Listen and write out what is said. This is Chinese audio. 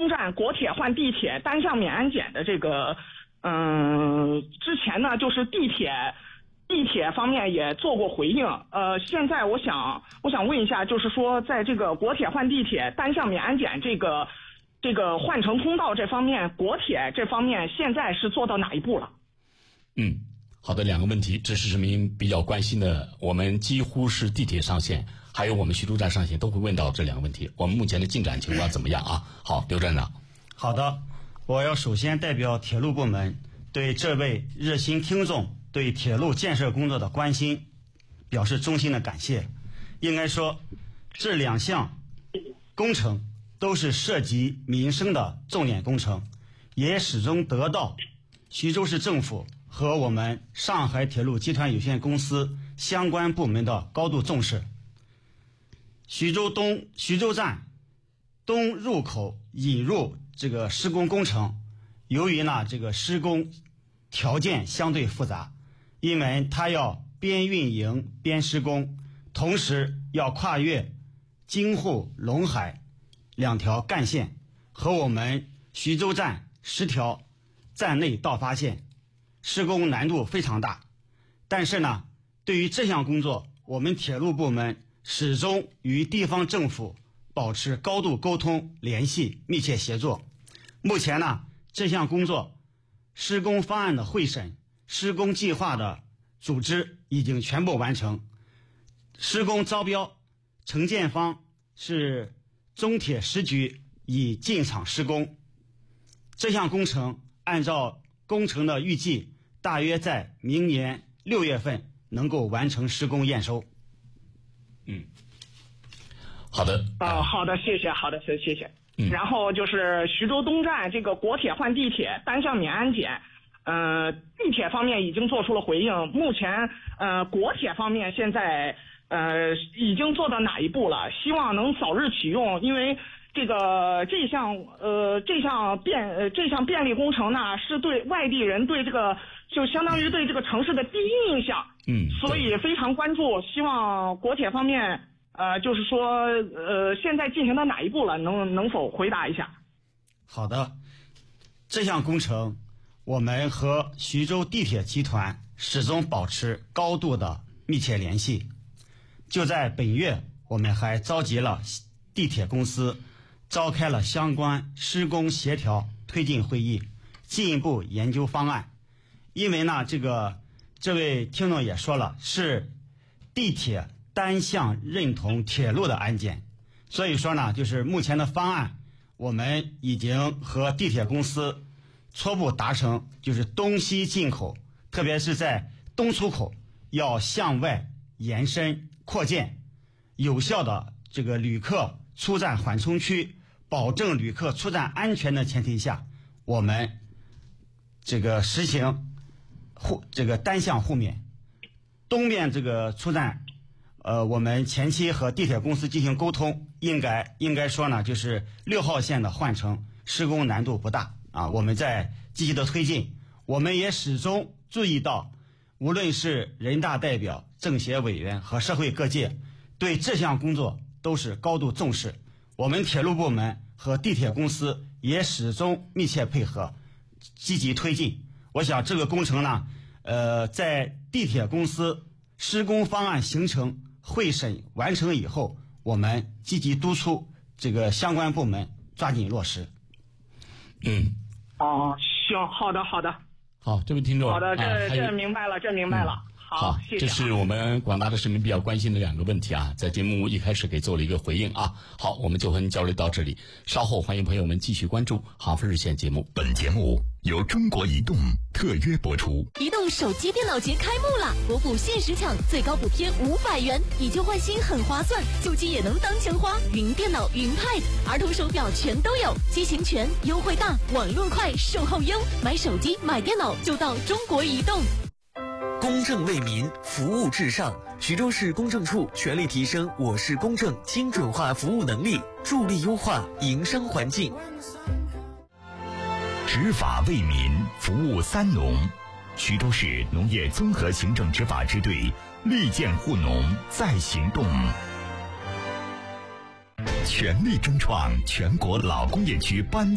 东站国铁换地铁单向免安检的这个，之前呢就是地铁方面也做过回应，现在我想问一下，就是说在这个国铁换地铁单向免安检这个换乘通道这方面，国铁这方面现在是做到哪一步了？ 好的，两个问题，这是市民比较关心的，我们几乎是地铁上线还有我们徐州站上线都会问到这两个问题，我们目前的进展情况怎么样啊？好，刘站长。 好的，我要首先代表铁路部门对这位热心听众对铁路建设工作的关心表示衷心的感谢。应该说这两项工程都是涉及民生的重点工程，也始终得到徐州市政府和我们上海铁路集团有限公司相关部门的高度重视。徐州站东入口引入这个施工工程，由于呢这个施工条件相对复杂，因为它要边运营边施工，同时要跨越京沪陇海2条干线和我们徐州站10条站内到发线，施工难度非常大。但是呢，对于这项工作，我们铁路部门始终与地方政府保持高度沟通联系，密切协作。目前呢，这项工作施工方案的会审、施工计划的组织已经全部完成，施工招标承建方是中铁10局已进场施工。这项工程按照工程的预计，大约在明年6月份能够完成施工验收。 好的。 好的，谢谢，好的，谢谢。然后就是徐州东站这个国铁换地铁单向免安检，地铁方面已经做出了回应，目前国铁方面现在已经做到哪一步了？希望能早日启用，因为这项便利工程呢，是对外地人对这个就相当于对这个城市的第一印象，所以非常关注，希望国铁方面就是说现在进行到哪一步了？能否回答一下？ 好的，这项工程我们和徐州地铁集团始终保持高度的密切联系。就在本月，我们还召集了地铁公司，召开了相关施工协调推进会议，进一步研究方案。因为呢，这位听众也说了，是地铁单向认同铁路的安检，所以说呢，就是目前的方案，我们已经和地铁公司初步达成，就是东西进口，特别是在东出口要向外延伸扩建，有效的这个旅客出站缓冲区，保证旅客出站安全的前提下，我们这个实行单向互免。东面这个出站我们前期和地铁公司进行沟通，应该说呢，就是6号线的换乘施工难度不大啊，我们在积极的推进。我们也始终注意到，无论是人大代表、政协委员和社会各界对这项工作都是高度重视，我们铁路部门和地铁公司也始终密切配合，积极推进。我想这个工程呢，在地铁公司施工方案形成、会审完成以后，我们积极督促这个相关部门抓紧落实。 行，好的。 好，这位听众。 好的，这明白了，好，谢谢。 这是我们广大的市民比较关心的2个问题啊，在节目一开始给做了一个回应啊。好，我们就和您交流到这里，稍后欢迎朋友们继续关注杭福日线节目。 本节目由中国移动特约播出。 移动手机电脑节开幕了，国补限时抢，最高补贴500元，以旧换新很划算，旧机也能当钱花，云电脑、云 Pad、儿童手表全都有，机型全，优惠大，网络快，售后优，买手机买电脑就到中国移动。 公正为民，服务至上。徐州市公证处全力提升我市公证精准化服务能力，助力优化营商环境。 执法为民，服务3农。徐州市农业综合行政执法支队力建护农在行动，全力争创全国老工业区颁